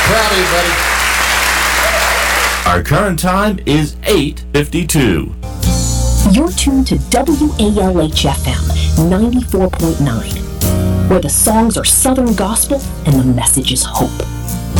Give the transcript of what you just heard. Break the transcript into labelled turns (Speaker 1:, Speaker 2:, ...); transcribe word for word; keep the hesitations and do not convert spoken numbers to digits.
Speaker 1: Proud of you, buddy.
Speaker 2: Our current time is eight fifty-two.
Speaker 3: You're tuned to W A L H F M ninety-four point nine, where the songs are Southern gospel and the message is hope.